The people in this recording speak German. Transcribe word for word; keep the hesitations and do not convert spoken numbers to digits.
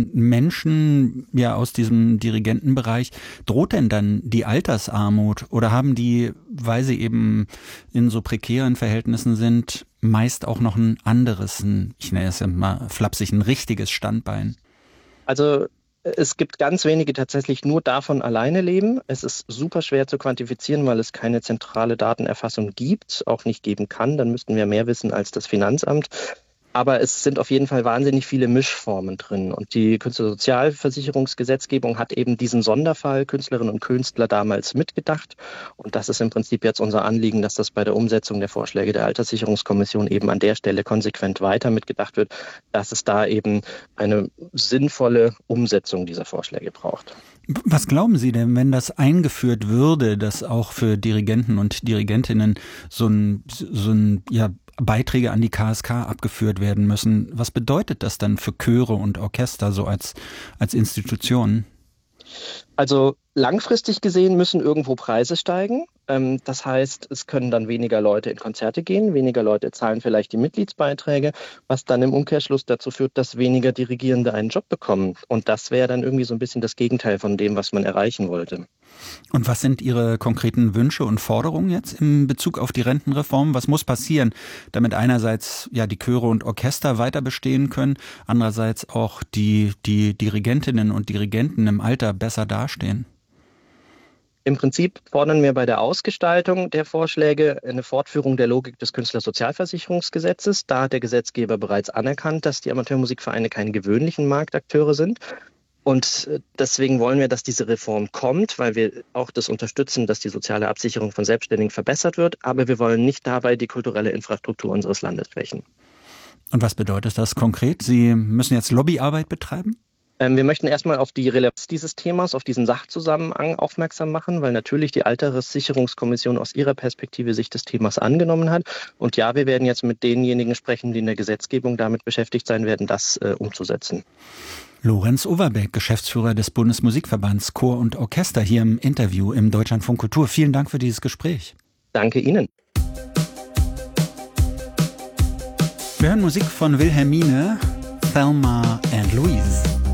den Menschen ja aus diesem Dirigentenbereich, droht denn dann die Altersarmut oder haben die, weil sie eben in so prekären Verhältnissen sind, meist auch noch ein anderes, ein, ich nenne es ja mal flapsig, ein richtiges Standbein? Also es gibt ganz wenige, die tatsächlich nur davon alleine leben. Es ist super schwer zu quantifizieren, weil es keine zentrale Datenerfassung gibt, auch nicht geben kann. Dann müssten wir mehr wissen als das Finanzamt. Aber es sind auf jeden Fall wahnsinnig viele Mischformen drin. Und die Künstlersozialversicherungsgesetzgebung hat eben diesen Sonderfall Künstlerinnen und Künstler damals mitgedacht. Und das ist im Prinzip jetzt unser Anliegen, dass das bei der Umsetzung der Vorschläge der Alterssicherungskommission eben an der Stelle konsequent weiter mitgedacht wird, dass es da eben eine sinnvolle Umsetzung dieser Vorschläge braucht. Was glauben Sie denn, wenn das eingeführt würde, dass auch für Dirigenten und Dirigentinnen so ein, so ein, ja, Beiträge an die K S K abgeführt werden müssen? Was bedeutet das dann für Chöre und Orchester so als, als Institutionen? Also langfristig gesehen müssen irgendwo Preise steigen. Das heißt, es können dann weniger Leute in Konzerte gehen, weniger Leute zahlen vielleicht die Mitgliedsbeiträge, was dann im Umkehrschluss dazu führt, dass weniger Dirigierende einen Job bekommen. Und das wäre dann irgendwie so ein bisschen das Gegenteil von dem, was man erreichen wollte. Und was sind Ihre konkreten Wünsche und Forderungen jetzt in Bezug auf die Rentenreform? Was muss passieren, damit einerseits ja die Chöre und Orchester weiter bestehen können, andererseits auch die, die Dirigentinnen und Dirigenten im Alter besser dastehen? Im Prinzip fordern wir bei der Ausgestaltung der Vorschläge eine Fortführung der Logik des Künstlersozialversicherungsgesetzes. Da hat der Gesetzgeber bereits anerkannt, dass die Amateurmusikvereine keine gewöhnlichen Marktakteure sind. Und deswegen wollen wir, dass diese Reform kommt, weil wir auch das unterstützen, dass die soziale Absicherung von Selbstständigen verbessert wird. Aber wir wollen nicht dabei die kulturelle Infrastruktur unseres Landes schwächen. Und was bedeutet das konkret? Sie müssen jetzt Lobbyarbeit betreiben? Wir möchten erstmal auf die Relevanz dieses Themas, auf diesen Sachzusammenhang aufmerksam machen, weil natürlich die Alterssicherungskommission aus ihrer Perspektive sich des Themas angenommen hat. Und ja, wir werden jetzt mit denjenigen sprechen, die in der Gesetzgebung damit beschäftigt sein werden, das äh, umzusetzen. Lorenz Overbeck, Geschäftsführer des Bundesmusikverbands Chor und Orchester, hier im Interview im Deutschlandfunk Kultur. Vielen Dank für dieses Gespräch. Danke Ihnen. Wir hören Musik von Wilhelmine, Thelma and Louise.